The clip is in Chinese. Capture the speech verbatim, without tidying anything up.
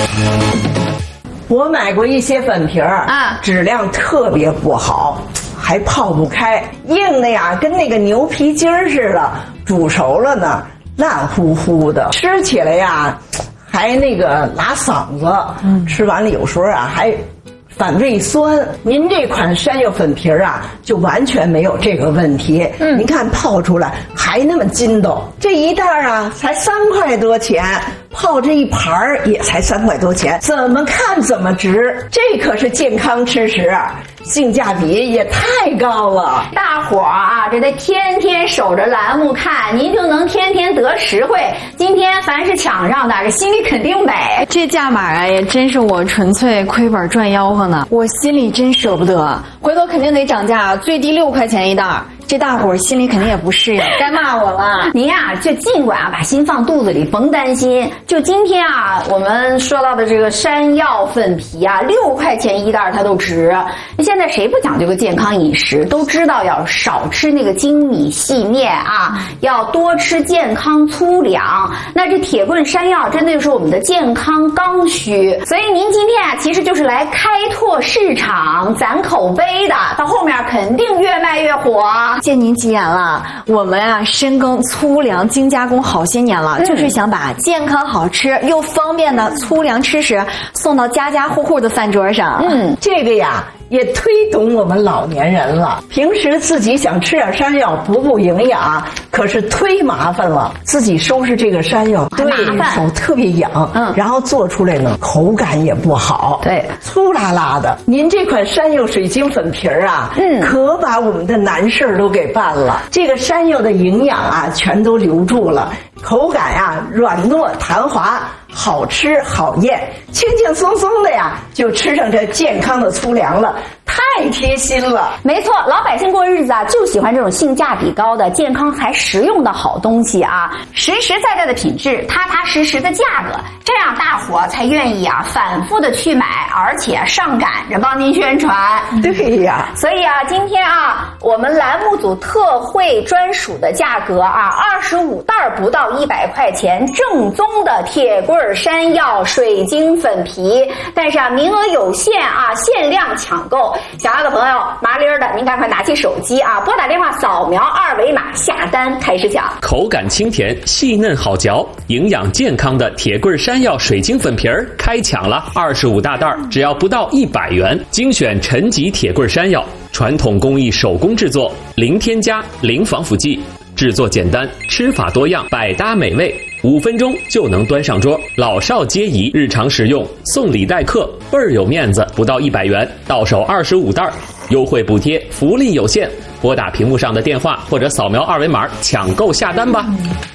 我买过一些粉皮儿啊，质量特别不好，还泡不开，硬的呀，跟那个牛皮筋儿似的。煮熟了呢，烂乎乎的，吃起来呀，还那个拉嗓子。嗯，吃完了有时候啊还反胃酸。您这款山药粉皮儿啊，就完全没有这个问题。嗯，您看泡出来还那么筋道，这一袋啊才三块多钱。泡这一盘儿也才三块多钱，怎么看怎么值。这可是健康吃食，性价比也太高了。 大伙儿啊，这得天天守着栏目看，您就能天天得实惠。今天凡是抢上的，这心里肯定美。 这价码啊，也真是我纯粹亏本赚吆喝呢。我心里真舍不得，回头肯定得涨价，最低六块钱一袋。这大伙儿心里肯定也不适应，该骂我了。 您呀，就尽管啊把心放肚子里，甭担心。就今天啊，我们说到的这个山药粉皮啊，六块钱一袋它都值。现在谁不讲究个健康饮食？都知道要少吃那个精米细面啊，要多吃健康粗粮。那这铁棍山药真的就是我们的健康刚需。所以您今天啊，其实就是来开拓市场、攒口碑的，到后面肯定越卖越火。 谢您吉言了，我们啊深耕粗粮精加工好些年了，嗯、就是想把健康好吃又方便的粗粮吃食送到家家户户的饭桌上。 嗯，这个呀也推懂我们老年人了。平时自己想吃点山药补补营养，可是忒麻烦了。自己收拾这个山药，对手特别痒，嗯，然后做出来呢口感也不好，对，粗拉拉的。您这款山药水晶粉皮儿啊，嗯，可把我们的难事都给办了。这个山药的营养啊，全都留住了，口感呀软糯弹滑。好吃好咽，轻轻松松的呀，就吃上这健康的粗粮了，太贴心了。 没错，老百姓过日子啊，就喜欢这种性价比高的、健康还实用的好东西啊，实实在在的品质，踏踏实实的价格，这样大伙才愿意啊，反复的去买，而且上赶着帮您宣传。 对呀， 所以啊，今天啊，我们栏目组特惠专属的价格啊，二十五袋不到一百块钱，正宗的铁棍山药水晶粉皮，但是啊，名额有限啊，限量抢购。想要的朋友，麻利儿的，您赶快拿起手机啊，拨打电话扫描二维码下单开始抢。 口感清甜，细嫩好嚼，营养健康的铁棍山药水晶粉皮儿开抢了，二十五大袋，只要不到一百元，精选陈级铁棍山药，传统工艺手工制作，零添加，零防腐剂。制作简单，吃法多样，百搭美味，五分钟就能端上桌，老少皆宜，日常食用，送礼待客，倍儿有面子，不到一百元，到手二十五袋，优惠补贴，福利有限，拨打屏幕上的电话或者扫描二维码抢购下单吧。